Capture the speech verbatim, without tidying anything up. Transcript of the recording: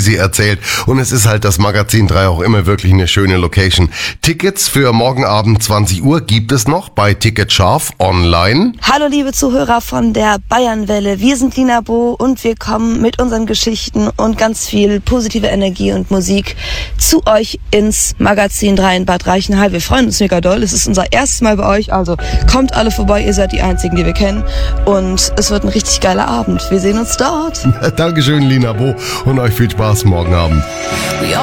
sie erzählt. Und es ist halt das Magazin drei auch immer wirklich eine schöne Location. Tickets für morgen Abend zwanzig Uhr gibt es noch bei Ticket Scharf online. Hallo liebe Zuhörer von der Bayernwelle, wir sind Lina Bo und wir kommen mit unseren Geschichten und ganz viel positive Energie und Musik zu euch ins Magazin drei in Bad Reichenhall. Wir freuen uns mega doll, es ist unser erstes Mal bei euch, also kommt alle vorbei, ihr seid die Einzigen, die wir kennen und es wird ein richtig geiler Abend. Wir sehen uns dort. Dankeschön, Lina Bo, und euch viel Spaß morgen Abend.